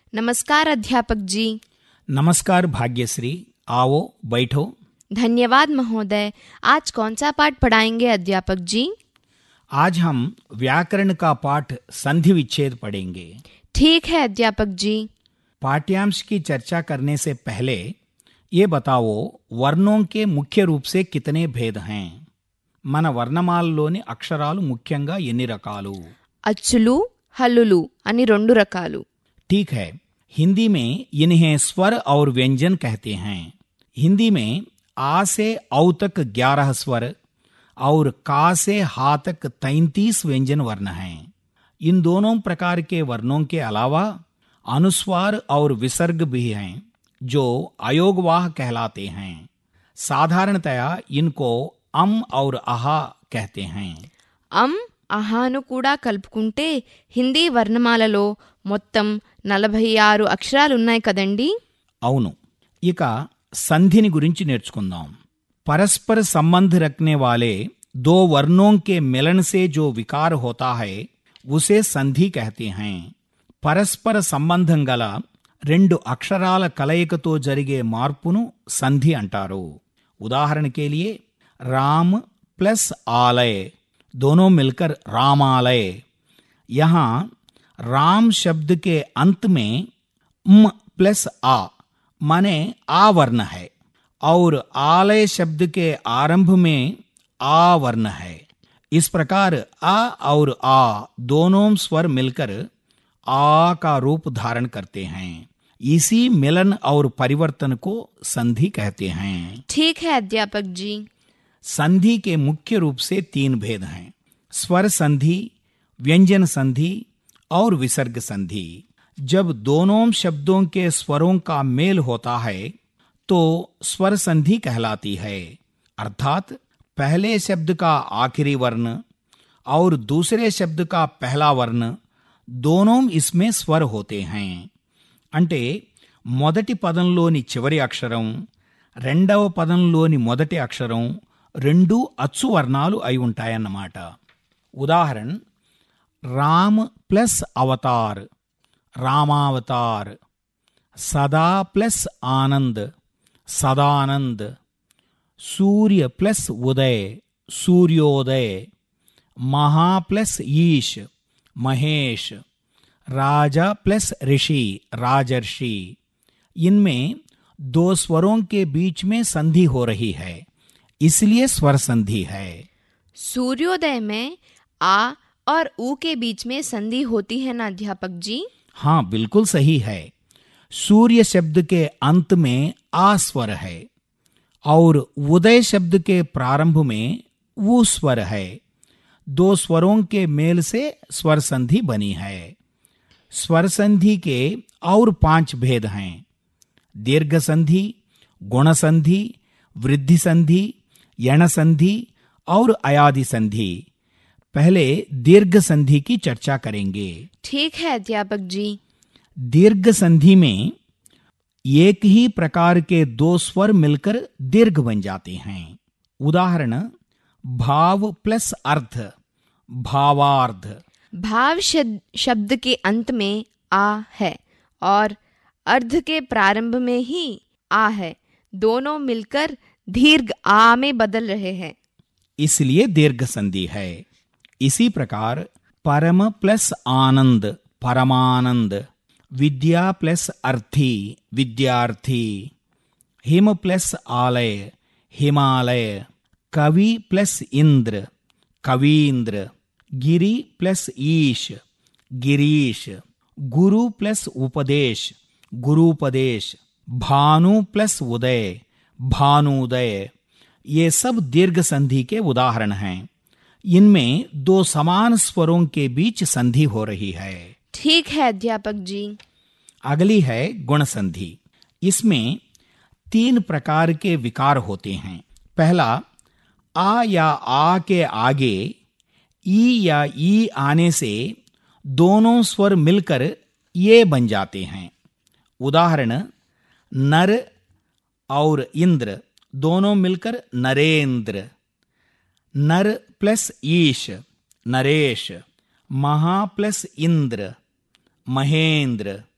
नमस्कार अध्यापक जी। नमस्कार भाग्यश्री, आओ बैठो। धन्यवाद महोदय। आज कौन सा पाठ पढ़ाएंगे अध्यापक जी? आज हम व्याकरण का पाठ संधि विच्छेद पढ़ेंगे। ठीक है अध्यापक जी। पाठ्यांश की चर्चा करने से पहले ये बताओ, वर्णों के मुख्य रूप से कितने भेद हैं? మన వర్ణమాలలోని అక్షరాలు ముఖ్యంగా ఎన్ని రకాలు? అచ్చులు, హల్లులు అని 2 రకాలు। ठीक है, हिंदी में इन्हें स्वर और व्यंजन कहते हैं। हिंदी में आ से औ तक 11 स्वर और का से हा तक 33 व्यंजन वर्ण हैं। इन दोनों प्रकार के वर्णों के अलावा अनुस्वार और विसर्ग भी हैं जो अयोगवाह कहलाते हैं। साधारणतया इनको अम और अहा कहते हैं। అమ్, అహాను కూడా కలుపుకుంటే హిందీ వర్ణమాలలో మొత్తం 46 అక్షరాలున్నాయి కదండి? అవును, ఇక संधि गुरिंची नेर्चुकुंदाम। परस्पर संबंध रखने वाले दो वर्णों के मिलन से जो विकार होता है उसे संधि कहते हैं। परस्पर संबंधं गల 2 అక్షరాల కలయికతో జరిగే మార్పును సంధి అంటారు। उदाहरण के लिए राम प्लस आलय, दोनों मिलकर रामालय। यहाँ राम शब्द के अंत में म प्लस आ माने आ वर्ण है और आलय शब्द के आरंभ में आ वर्ण है। इस प्रकार आ और आ दोनों स्वर मिलकर आ का रूप धारण करते हैं। इसी मिलन और परिवर्तन को संधि कहते हैं। ठीक है अध्यापक जी। संधि के मुख्य रूप से 3 भेद हैं: स्वर संधि, व्यंजन संधि और विसर्ग संधि। जब दोनों शब्दों के स्वरों का मेल होता है तो स्वर संधि कहलाती है, अर्थात पहले शब्द का आखिरी वर्ण और दूसरे शब्द का पहला वर्ण दोनों इसमें स्वर होते हैं। అంటే మొదటి పదంలోని చివరి అక్షరం, రెండవ పదంలోని మొదటి అక్షరం రెండూ అచ్చు వర్ణాలు అయి ఉంటాయన్నమాట। ఉదాహరణ రామ్ ప్లస్ అవతార్, रामावतार। सदा प्लस आनंद, सदानंद। सूर्य प्लस उदय, सूर्योदय। महा प्लस ईश, महेश। राजा प्लस ऋषि, राजर्षि। इनमें 2 स्वरों के बीच में संधि हो रही है, इसलिए स्वर संधि है। सूर्योदय में आ और ऊ के बीच में संधि होती है ना अध्यापक जी? हाँ, बिल्कुल सही है। सूर्य शब्द के अंत में आ स्वर है और उदय शब्द के प्रारंभ में वो स्वर है। 2 स्वरों के मेल से स्वर संधि बनी है। स्वर संधि के और 5 भेद हैं: दीर्घ संधि, गुण संधि, वृद्धि संधि, यण संधि और अयादि संधि। पहले दीर्घ संधि की चर्चा करेंगे। ठीक है अध्यापक जी। दीर्घ संधि में एक ही प्रकार के 2 स्वर मिलकर दीर्घ बन जाते हैं। उदाहरण भाव प्लस अर्थ, भावार्थ। भाव शब्द के अंत में आ है और अर्ध के प्रारंभ में ही आ है, दोनों मिलकर दीर्घ आ में बदल रहे हैं, इसलिए दीर्घ संधि है। इसी प्रकार परम प्लस आनंद, परमानंद। विद्या प्लस अर्थी, विद्यार्थी। हिम प्लस आलय, हिमालय। कवि प्लस इंद्र, कवींद्र। गिरि प्लस ईश, गिरीश। गुरु प्लस उपदेश, गुरुपदेश। भानु प्लस उदय, भानुदय। ये सब दीर्घ संधि के उदाहरण हैं। इनमें 2 समान स्वरों के बीच संधि हो रही है। ठीक है अध्यापक जी। अगली है गुण संधि। इसमें 3 प्रकार के विकार होते हैं। पहला, आ या आ के आगे ई या ई आने से दोनों स्वर मिलकर ये बन जाते हैं। उदाहरण नर और इंद्र, दोनों मिलकर नरेंद्र। नर प्लस ईश, नरेश। महा प्लस इंद्र, महेंद्र।